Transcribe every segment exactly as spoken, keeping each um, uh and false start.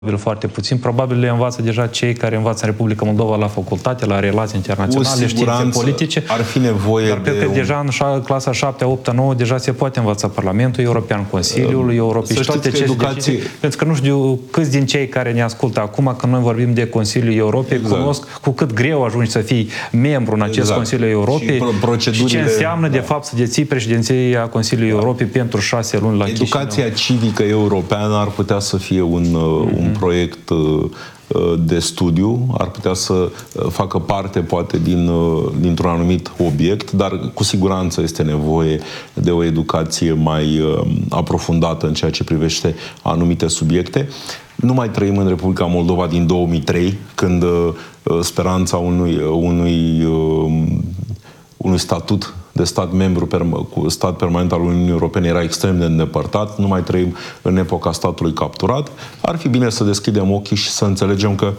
foarte puțin. Probabil le învață deja cei care învață în Republica Moldova la facultate, la relații internaționale, științe politice. Ar fi nevoie dar cred de că un... deja în clasa șaptea, opta, nouă deja se poate învăța Parlamentul European, Consiliul Europei și toate aceste educație... decizii. Pentru că nu știu câți din cei care ne ascultă acum, când noi vorbim de Consiliul Europei, exact. cunosc cu cât greu ajungi să fii membru în acest exact. Consiliu Europei și, procedurile... și ce înseamnă da. de fapt să deții președinția Consiliului da. Europei pentru șase luni la Educația Chișinău. civică europeană ar putea să fie un, mm-hmm. un proiect de studiu, ar putea să facă parte, poate, din, dintr-un anumit obiect, dar cu siguranță este nevoie de o educație mai aprofundată în ceea ce privește anumite subiecte. Nu mai trăim în Republica Moldova din două mii trei, când speranța unui, unui, unui statut de stat membru, cu stat permanent al Uniunii Europene era extrem de îndepărtat. Nu mai trăim în epoca statului capturat. Ar fi bine să deschidem ochii și să înțelegem că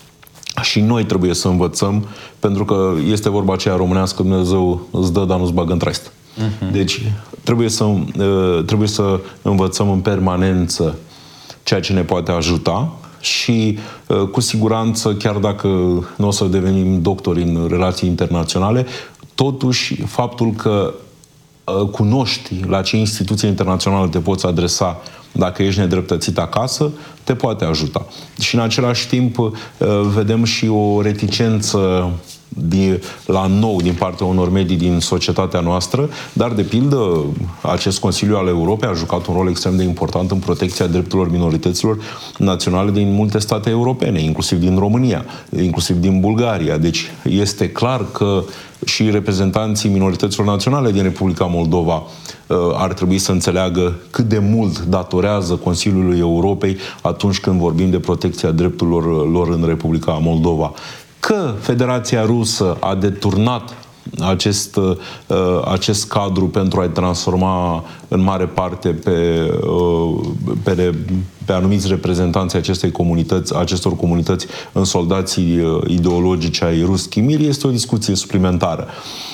și noi trebuie să învățăm, pentru că este vorba aceea românească, Dumnezeu îți dă, dar nu-ți bagă în traist. Uh-huh. Deci trebuie să, trebuie să învățăm în permanență ceea ce ne poate ajuta și cu siguranță, chiar dacă nu o să devenim doctori în relații internaționale, totuși, faptul că uh, cunoști la ce instituție internațională te poți adresa dacă ești nedreptățit acasă, te poate ajuta. Și în același timp uh, vedem și o reticență din, la nou din partea unor medii din societatea noastră, dar de pildă acest Consiliu al Europei a jucat un rol extrem de important în protecția drepturilor minorităților naționale din multe state europene, inclusiv din România, inclusiv din Bulgaria. Deci este clar că și reprezentanții minorităților naționale din Republica Moldova uh, ar trebui să înțeleagă cât de mult datorează Consiliului Europei atunci când vorbim de protecția drepturilor lor în Republica Moldova. Că Federația Rusă a deturnat acest, uh, acest cadru pentru a-i transforma în mare parte pe, uh, pe, pe anumiți reprezentanți acestei comunități, acestor comunități în soldații uh, ideologici ai Ruski-Mir, este o discuție suplimentară.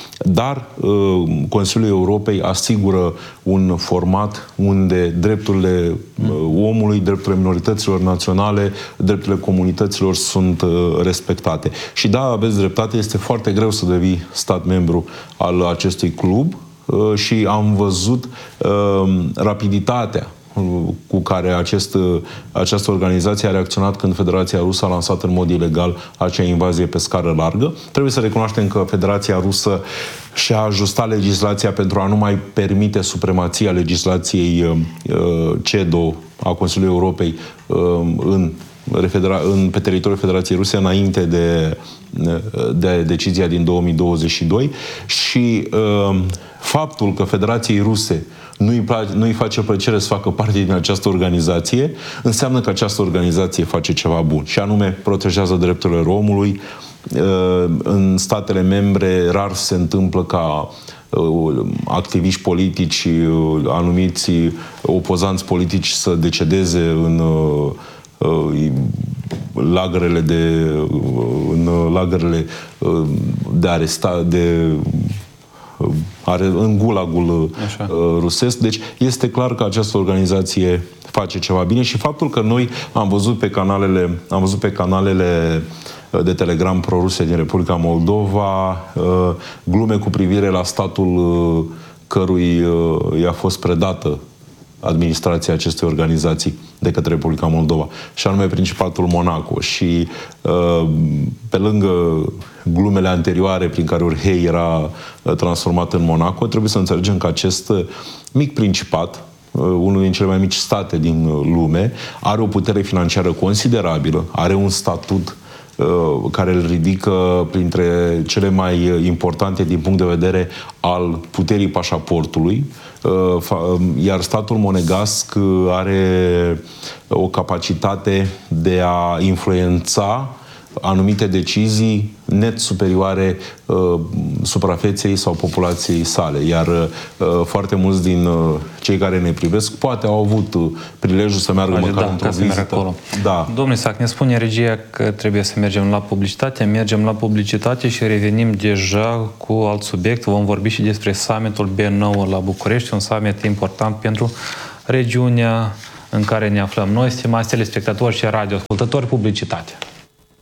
Dar uh, Consiliul Europei asigură un format unde drepturile uh, omului, drepturile minorităților naționale, drepturile comunităților sunt uh, respectate. Și da, aveți dreptate, este foarte greu să devii stat membru al acestui club uh, și am văzut uh, rapiditatea cu care acest, această organizație a reacționat când Federația Rusă a lansat în mod ilegal acea invazie pe scară largă. Trebuie să recunoaștem că Federația Rusă și-a ajustat legislația pentru a nu mai permite supremația legislației C E D O a Consiliului Europei în, în, pe teritoriul Federației Ruse înainte de, de decizia din două mii douăzeci și doi și faptul că Federației Ruse nu-i, nu-i face plăcere să facă parte din această organizație, înseamnă că această organizație face ceva bun. Și anume, protejează drepturile omului. În statele membre rar se întâmplă ca activiști politici, anumiți opozanți politici să decedeze în lagărele de în lagărele de arestare, de are în gulagul Așa. rusesc. Deci este clar că această organizație face ceva bine și faptul că noi am văzut pe canalele, am văzut pe canalele de Telegram pro-ruse din Republica Moldova glume cu privire la statul cărui i-a fost predată administrația acestei organizații de către Republica Moldova, și anume Principatul Monaco. Și pe lângă glumele anterioare prin care Orhei era transformat în Monaco, trebuie să înțelegem că acest mic principat, unul din cele mai mici state din lume, are o putere financiară considerabilă, are un statut care îl ridică printre cele mai importante din punct de vedere al puterii pașaportului, iar statul monegasc are o capacitate de a influența anumite decizii net superioare uh, suprafeței sau populației sale. Iar uh, foarte mulți din uh, cei care ne privesc poate au avut uh, prilejul să meargă Ajde, măcar da, într-o vizită. Acolo. Da. Domnule Isac, ne spune regia că trebuie să mergem la publicitate, mergem la publicitate și revenim deja cu alt subiect. Vom vorbi și despre summitul B nouă la București, un summit important pentru regiunea în care ne aflăm noi, stimați telespectatori și radioascultători, publicitate.